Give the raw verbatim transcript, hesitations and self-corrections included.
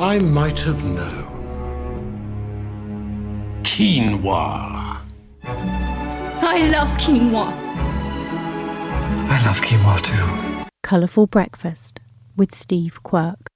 I might have known. Quinoa. I love quinoa. I love quinoa too. Colourful Breakfast with Steve Quirk.